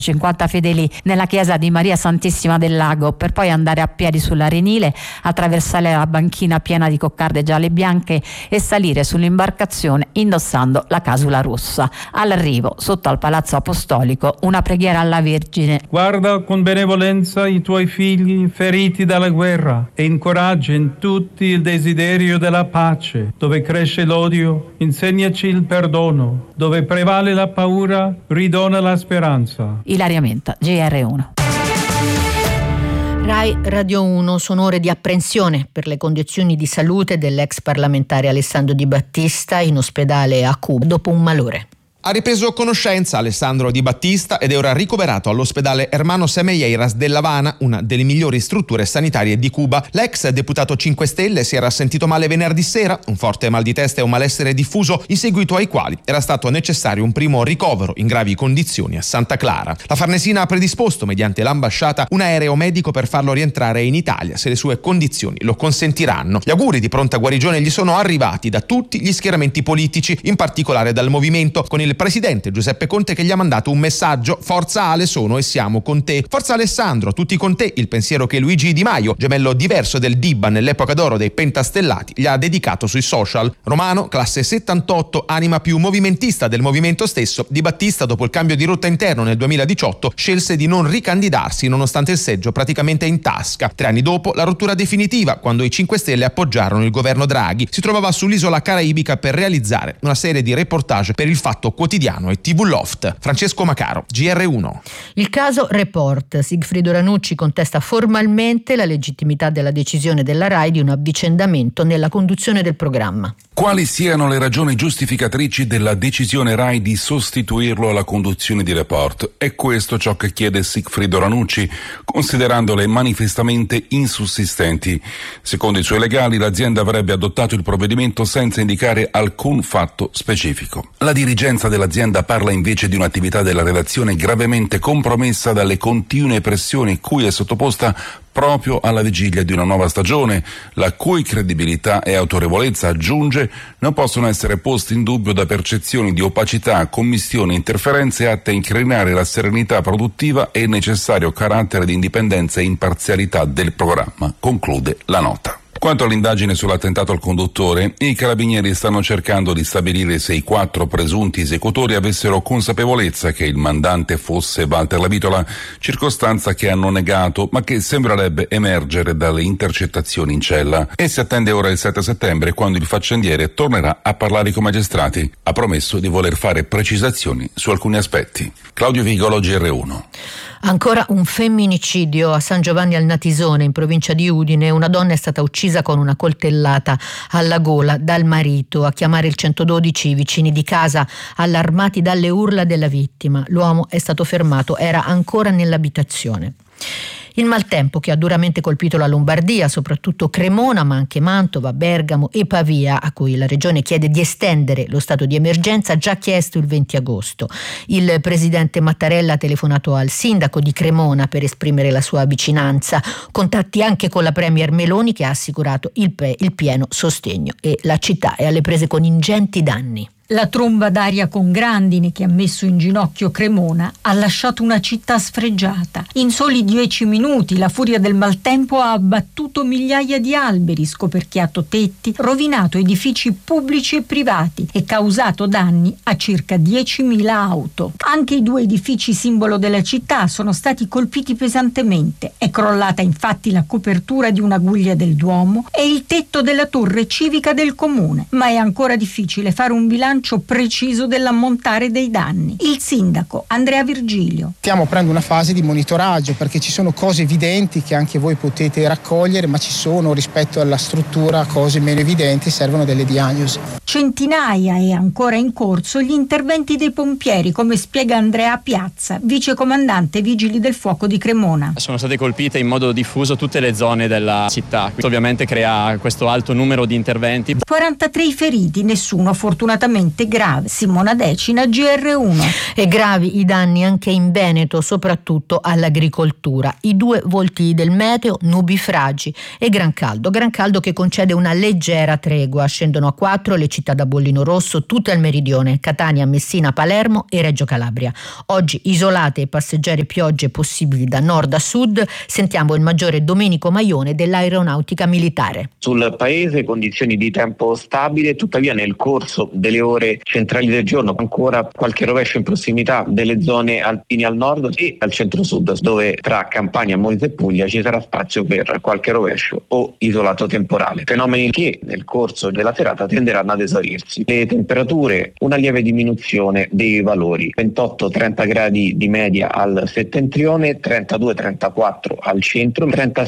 50 fedeli nella chiesa di Maria Santissima del Lago, per poi andare a piedi sull'Arenile, attraversare la banchina piena di coccarde gialle e bianche e salire sull'imbarcazione indossando la casula rossa. All'arrivo, sotto al Palazzo Apostolico, una preghiera alla Vergine. Guarda con benevolenza i tuoi figli feriti dalla guerra e incoraggia in tutti il desiderio della pace. Dove cresce l'odio, insegnaci il perdono. Dove prevale la paura, ridona la speranza. Ilaria Menta, GR1. Rai Radio 1, sono ore di apprensione per le condizioni di salute dell'ex parlamentare Alessandro Di Battista in ospedale a Cuba dopo un malore. Ha ripreso conoscenza Alessandro Di Battista ed è ora ricoverato all'ospedale Hermanos Semeiras dell'Havana, una delle migliori strutture sanitarie di Cuba. L'ex deputato 5 Stelle si era sentito male venerdì sera, un forte mal di testa e un malessere diffuso, in seguito ai quali era stato necessario un primo ricovero in gravi condizioni a Santa Clara. La Farnesina ha predisposto, mediante l'ambasciata, un aereo medico per farlo rientrare in Italia, se le sue condizioni lo consentiranno. Gli auguri di pronta guarigione gli sono arrivati da tutti gli schieramenti politici, in particolare dal Movimento, con il presidente Giuseppe Conte che gli ha mandato un messaggio: forza Ale, sono e siamo con te. Forza Alessandro, tutti con te. Il pensiero che Luigi Di Maio, gemello diverso del Dibba nell'epoca d'oro dei pentastellati, gli ha dedicato sui social. Romano, classe 78, anima più movimentista del movimento stesso, Di Battista, dopo il cambio di rotta interno nel 2018, scelse di non ricandidarsi nonostante il seggio praticamente in tasca. 3 anni dopo la rottura definitiva, quando i 5 Stelle appoggiarono il governo Draghi. Si trovava sull'isola caraibica per realizzare una serie di reportage per il Fatto Quotidiano e TV Loft. Francesco Macaro, GR1. Il caso Report. Sigfrido Ranucci contesta formalmente la legittimità della decisione della RAI di un avvicendamento nella conduzione del programma. Quali siano le ragioni giustificatrici della decisione RAI di sostituirlo alla conduzione di Report? È questo ciò che chiede Sigfrido Ranucci, considerandole manifestamente insussistenti. Secondo i suoi legali, l'azienda avrebbe adottato il provvedimento senza indicare alcun fatto specifico. La dirigenza dell'azienda parla invece di un'attività della redazione gravemente compromessa dalle continue pressioni cui è sottoposta proprio alla vigilia di una nuova stagione, la cui credibilità e autorevolezza, aggiunge, non possono essere posti in dubbio da percezioni di opacità, commistioni e interferenze atte a incrinare la serenità produttiva e il necessario carattere di indipendenza e imparzialità del programma, conclude la nota. Quanto all'indagine sull'attentato al conduttore, i carabinieri stanno cercando di stabilire se i 4 presunti esecutori avessero consapevolezza che il mandante fosse Walter Lavitola, circostanza che hanno negato ma che sembrerebbe emergere dalle intercettazioni in cella. E si attende ora il 7 settembre, quando il faccendiere tornerà a parlare con i magistrati. Ha promesso di voler fare precisazioni su alcuni aspetti. Claudio Vigolo, GR1. Ancora un femminicidio a San Giovanni al Natisone, in provincia di Udine. Una donna è stata uccisa con una coltellata alla gola dal marito. A chiamare il 112 i vicini di casa, allarmati dalle urla della vittima. L'uomo è stato fermato, era ancora nell'abitazione. Il maltempo che ha duramente colpito la Lombardia, soprattutto Cremona, ma anche Mantova, Bergamo e Pavia, a cui la Regione chiede di estendere lo stato di emergenza, già chiesto il 20 agosto. Il presidente Mattarella ha telefonato al sindaco di Cremona per esprimere la sua vicinanza, contatti anche con la premier Meloni, che ha assicurato il pieno sostegno, e la città è alle prese con ingenti danni. La tromba d'aria con grandine che ha messo in ginocchio Cremona ha lasciato una città sfregiata. In soli 10 minuti la furia del maltempo ha abbattuto migliaia di alberi, scoperchiato tetti, rovinato edifici pubblici e privati e causato danni a circa 10.000 auto. Anche i 2 edifici simbolo della città sono stati colpiti pesantemente. È crollata infatti la copertura di una guglia del Duomo e il tetto della torre civica del comune, ma è ancora difficile fare un bilancio preciso dell'ammontare dei danni. Il sindaco Andrea Virgilio. Stiamo aprendo una fase di monitoraggio, perché ci sono cose evidenti che anche voi potete raccogliere, ma ci sono, rispetto alla struttura, cose meno evidenti, servono delle diagnosi. Centinaia e ancora in corso gli interventi dei pompieri, come spiega Andrea Piazza, vicecomandante Vigili del Fuoco di Cremona. Sono state colpite in modo diffuso tutte le zone della città. Questo ovviamente crea questo alto numero di interventi. 43 i feriti, nessuno fortunatamente veramente grave. Simona Decina, GR1. E gravi i danni anche in Veneto, soprattutto all'agricoltura. I due volti del meteo, nubifragi e gran caldo che concede una leggera tregua. Scendono a 4 le città da bollino rosso, tutte al meridione: Catania, Messina, Palermo e Reggio Calabria. Oggi isolate e passeggere piogge possibili da nord a sud. Sentiamo il maggiore Domenico Maione dell'Aeronautica Militare. Sul paese condizioni di tempo stabile, tuttavia nel corso delle ore centrali del giorno ancora qualche rovescio in prossimità delle zone alpine al nord e al centro-sud, dove tra Campania, Molise e Puglia ci sarà spazio per qualche rovescio o isolato temporale. Fenomeni che nel corso della serata tenderanno ad esaurirsi. Le temperature, una lieve diminuzione dei valori: 28-30 gradi di media al settentrione, 32-34 al centro,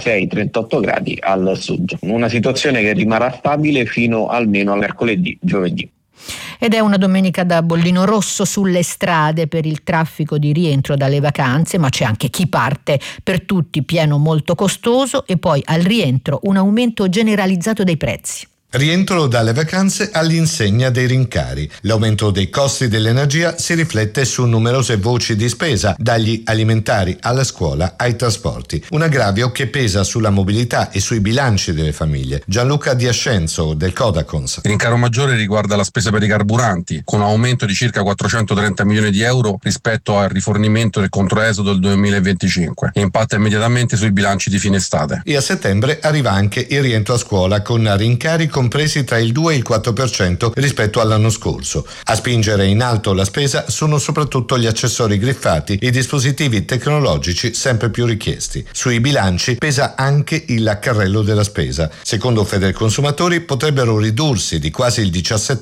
36-38 gradi al sud. Una situazione che rimarrà stabile fino almeno a mercoledì, giovedì. Ed è una domenica da bollino rosso sulle strade per il traffico di rientro dalle vacanze, ma c'è anche chi parte. Per tutti pieno molto costoso e poi al rientro un aumento generalizzato dei prezzi. Rientro dalle vacanze all'insegna dei rincari. L'aumento dei costi dell'energia si riflette su numerose voci di spesa, dagli alimentari alla scuola ai trasporti. Un aggravio che pesa sulla mobilità e sui bilanci delle famiglie. Gianluca Diascenzo del Codacons. Il rincaro maggiore riguarda la spesa per i carburanti, con un aumento di circa 430 milioni di euro rispetto al rifornimento del controesodo del 2025 e impatta immediatamente sui bilanci di fine estate. E a settembre arriva anche il rientro a scuola, con rincari compresi tra il 2 e il 4% rispetto all'anno scorso. A spingere in alto la spesa sono soprattutto gli accessori griffati e i dispositivi tecnologici sempre più richiesti. Sui bilanci pesa anche il carrello della spesa. Secondo Federconsumatori potrebbero ridursi di quasi il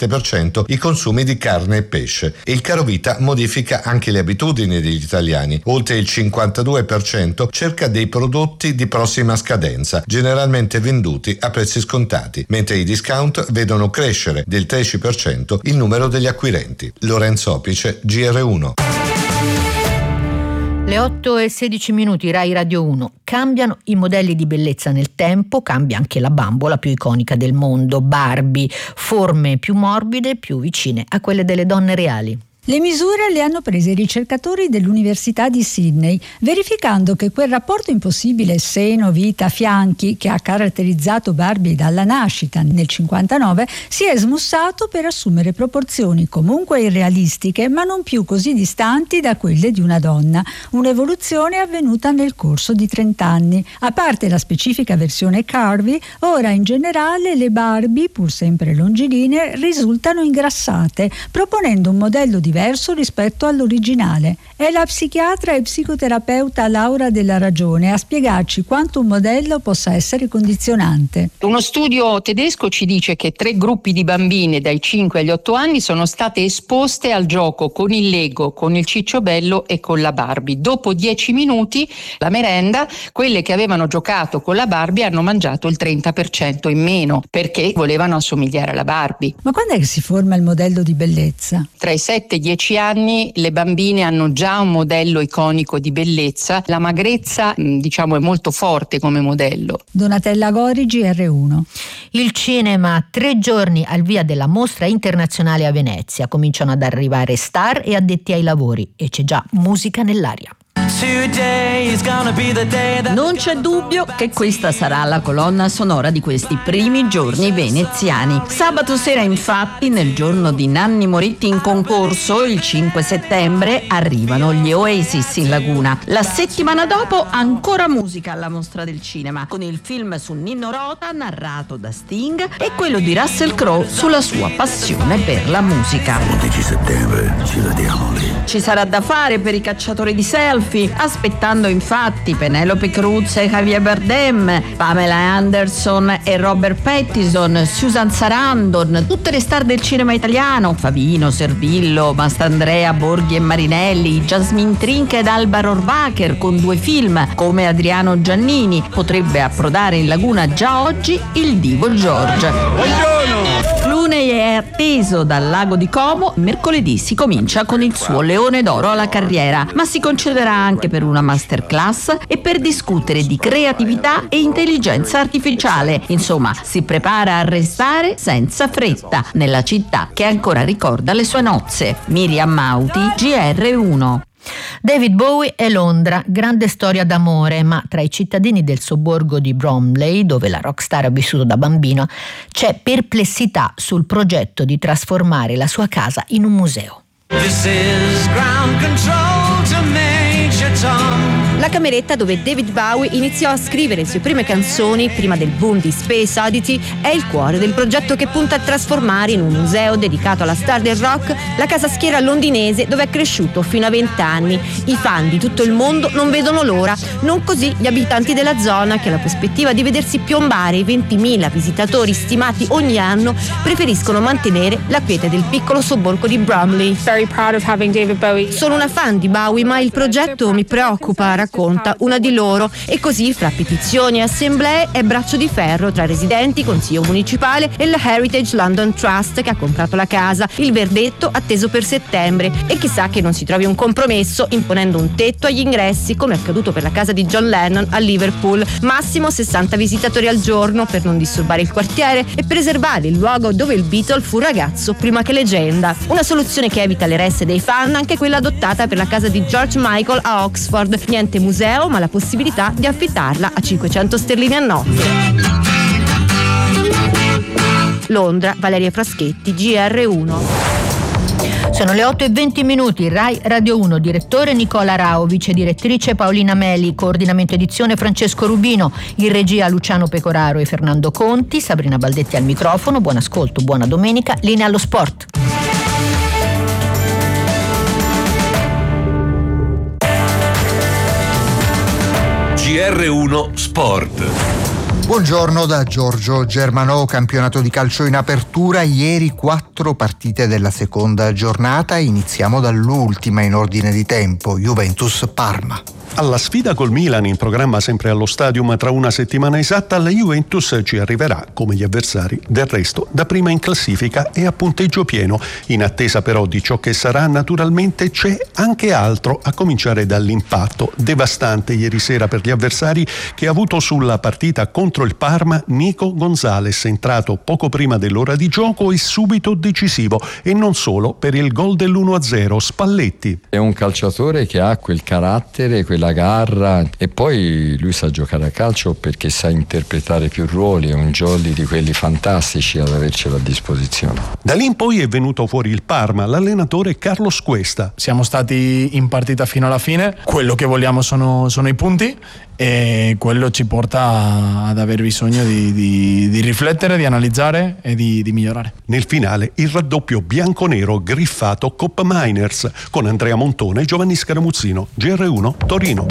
17% i consumi di carne e pesce. E il carovita modifica anche le abitudini degli italiani. Oltre il 52% cerca dei prodotti di prossima scadenza, generalmente venduti a prezzi scontati, mentre i discount vedono crescere del 13% il numero degli acquirenti. Lorenzo Opice, GR1. Le 8:16, Rai Radio 1. Cambiano i modelli di bellezza nel tempo, cambia anche la bambola più iconica del mondo, Barbie, forme più morbide, più vicine a quelle delle donne reali. Le misure le hanno prese i ricercatori dell'Università di Sydney, verificando che quel rapporto impossibile seno, vita, fianchi che ha caratterizzato Barbie dalla nascita nel 59 si è smussato per assumere proporzioni comunque irrealistiche, ma non più così distanti da quelle di una donna. Un'evoluzione avvenuta nel corso di 30 anni. A parte la specifica versione curvy, ora in generale le Barbie, pur sempre longilinee, risultano ingrassate, proponendo un modello diverso rispetto all'originale. È la psichiatra e psicoterapeuta Laura Della Ragione a spiegarci quanto un modello possa essere condizionante. Uno studio tedesco ci dice che 3 gruppi di bambine dai 5 agli 8 anni sono state esposte al gioco con il Lego, con il Cicciobello e con la Barbie. Dopo 10 minuti, la merenda, quelle che avevano giocato con la Barbie hanno mangiato il 30% in meno, perché volevano assomigliare alla Barbie. Ma quando è che si forma il modello di bellezza? Tra i 7 e 10 anni le bambine hanno già un modello iconico di bellezza. La magrezza, diciamo, è molto forte come modello. Donatella Gori, GR1. Il cinema, 3 giorni al via della mostra internazionale a Venezia. Cominciano ad arrivare star e addetti ai lavori e c'è già musica nell'aria. Non c'è dubbio che questa sarà la colonna sonora di questi primi giorni veneziani. Sabato sera, infatti, nel giorno di Nanni Moretti in concorso, il 5 settembre, arrivano gli Oasis in Laguna. La settimana dopo ancora musica alla Mostra del Cinema, con il film su Nino Rota narrato da Sting e quello di Russell Crowe sulla sua passione per la musica. 11 settembre, ci vediamo lì. Ci sarà da fare per i cacciatori di selfie, aspettando infatti Penelope Cruz e Javier Bardem, Pamela Anderson e Robert Pattinson, Susan Sarandon, tutte le star del cinema italiano, Favino, Servillo, Mastandrea, Borghi e Marinelli, Jasmine Trinca ed Alba Rohrwacher con 2 film, come Adriano Giannini. Potrebbe approdare in Laguna già oggi il divo George. Buongiorno! Leone è atteso dal lago di Como. Mercoledì si comincia con il suo Leone d'Oro alla carriera, ma si concederà anche per una masterclass e per discutere di creatività e intelligenza artificiale. Insomma, si prepara a restare senza fretta nella città che ancora ricorda le sue nozze. Miriam Mauti, GR1. David Bowie e Londra, grande storia d'amore, ma tra i cittadini del sobborgo di Bromley, dove la rockstar ha vissuto da bambino, c'è perplessità sul progetto di trasformare la sua casa in un museo. This is ground control to Major Tom. La cameretta dove David Bowie iniziò a scrivere le sue prime canzoni prima del boom di Space Oddity è il cuore del progetto che punta a trasformare in un museo dedicato alla star del rock la casa schiera londinese dove è cresciuto fino a 20 anni. I fan di tutto il mondo non vedono l'ora, non così gli abitanti della zona che alla prospettiva di vedersi piombare i 20.000 visitatori stimati ogni anno preferiscono mantenere la quiete del piccolo sobborgo di Bromley. Sono una fan di Bowie, ma il progetto mi preoccupa, racconta una di loro, e così fra petizioni e assemblee è braccio di ferro tra residenti, consiglio municipale e il Heritage London Trust che ha comprato la casa, il verdetto atteso per settembre, e chissà che non si trovi un compromesso imponendo un tetto agli ingressi come accaduto per la casa di John Lennon a Liverpool, massimo 60 visitatori al giorno per non disturbare il quartiere e preservare il luogo dove il Beatle fu ragazzo prima che leggenda. Una soluzione che evita le resse dei fan, anche quella adottata per la casa di George Michael a Oxford. Niente museo, ma la possibilità di affittarla a 500 sterline a notte. Londra, Valeria Fraschetti, GR1. Sono le 8:20, Rai Radio 1, direttore Nicola Rao, vice direttrice Paolina Meli, coordinamento edizione Francesco Rubino, in regia Luciano Pecoraro e Fernando Conti, Sabrina Baldetti al microfono. Buon ascolto, buona domenica, linea allo sport. GR1 Sport. Buongiorno da Giorgio Germanò, campionato di calcio in apertura, ieri 4 partite della seconda giornata, iniziamo dall'ultima in ordine di tempo, Juventus-Parma. Alla sfida col Milan in programma sempre allo Stadium tra una settimana esatta, la Juventus ci arriverà, come gli avversari, del resto da prima in classifica e a punteggio pieno. In attesa però di ciò che sarà, naturalmente c'è anche altro, a cominciare dall'impatto devastante ieri sera per gli avversari che ha avuto sulla partita contro il Parma Nico Gonzalez, entrato poco prima dell'ora di gioco e subito decisivo, e non solo per il gol dell'1-0. Spalletti. È un calciatore che ha quel carattere, quella garra, e poi lui sa giocare a calcio perché sa interpretare più ruoli, è un jolly di quelli fantastici ad avercelo a disposizione. Da lì in poi è venuto fuori il Parma, l'allenatore Carlos Cuesta. Siamo stati in partita fino alla fine, quello che vogliamo sono i punti, e quello ci porta ad aver bisogno di riflettere, di analizzare e di migliorare. Nel finale il raddoppio bianconero griffato Coppa Miners con Andrea Montone e Giovanni Scaramuzzino. GR1 Torino.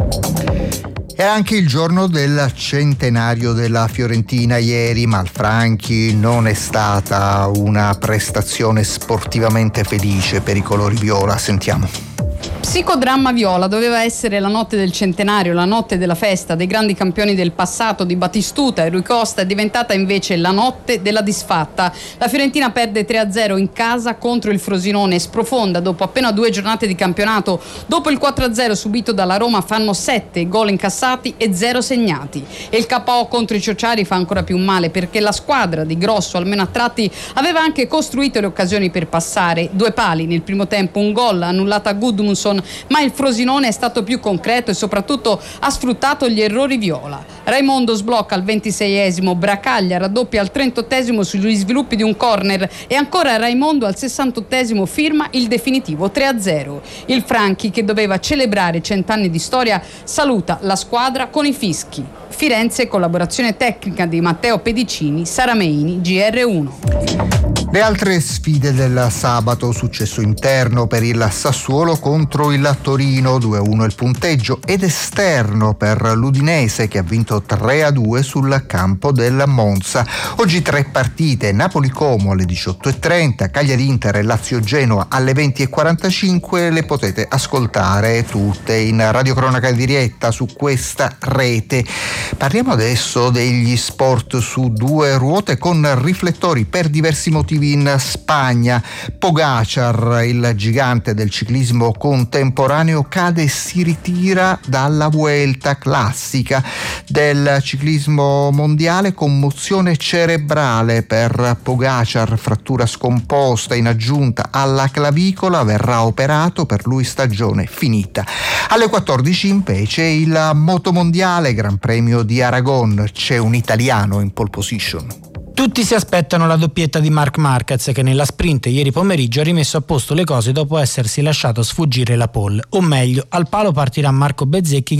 È anche il giorno del centenario della Fiorentina ieri, ma al Franchi non è stata una prestazione sportivamente felice per i colori viola. Sentiamo. Psicodramma viola, doveva essere la notte del centenario, la notte della festa dei grandi campioni del passato, di Batistuta e Rui Costa, è diventata invece la notte della disfatta. La Fiorentina perde 3-0 in casa contro il Frosinone, sprofonda dopo appena 2 giornate di campionato. Dopo il 4-0 subito dalla Roma fanno 7 gol incassati e 0 segnati. E il KO contro i Ciociari fa ancora più male, perché la squadra di Grosso, almeno a tratti, aveva anche costruito le occasioni per passare. 2 pali nel primo tempo, un gol annullata a Gudmundsson, ma il Frosinone è stato più concreto e soprattutto ha sfruttato gli errori viola. Raimondo sblocca al 26esimo, Bracaglia raddoppia al 38esimo sugli sviluppi di un corner e ancora Raimondo al 68esimo firma il definitivo 3-0. Il Franchi, che doveva celebrare 100 anni di storia, saluta la squadra con i fischi. Firenze, collaborazione tecnica di Matteo Pedicini, Sarameini, GR1. Le altre sfide del sabato, successo interno per il Sassuolo contro il Torino, 2-1 il punteggio, ed esterno per l'Udinese che ha vinto 3-2 sul campo del Monza. Oggi 3 partite, Napoli-Como alle 18:30, Cagliari-Inter e Lazio-Genoa alle 20:45, le potete ascoltare tutte in radiocronaca diretta su questa rete. Parliamo adesso degli sport su 2 ruote con riflettori per diversi motivi decisivi in Spagna. Pogacar, il gigante del ciclismo contemporaneo, cade e si ritira dalla Vuelta, classica del ciclismo mondiale. Commozione cerebrale per Pogacar, frattura scomposta in aggiunta alla clavicola, verrà operato, per lui stagione finita. Alle 14 invece il motomondiale, Gran Premio di Aragon, c'è un italiano in pole position. Tutti si aspettano la doppietta di Marc Marquez, che nella sprint ieri pomeriggio ha rimesso a posto le cose dopo essersi lasciato sfuggire la pole. O meglio, al palo partirà Marco Bezzecchi,